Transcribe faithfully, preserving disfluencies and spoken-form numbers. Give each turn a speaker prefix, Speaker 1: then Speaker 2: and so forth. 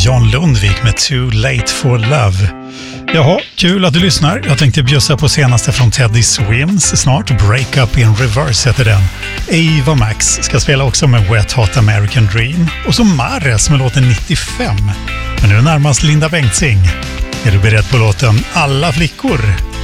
Speaker 1: John Lundvik med Too Late for Love. Jaha, kul att du lyssnar. Jag tänkte bjussa på senaste från Teddy Swims snart. Break Up in Reverse heter den. Ava Max ska spela också med Wet Hot American Dream. Och så Mares med låten nittiofem. Men nu närmast Linda Bengtzing. Är du beredd på låten Alla flickor?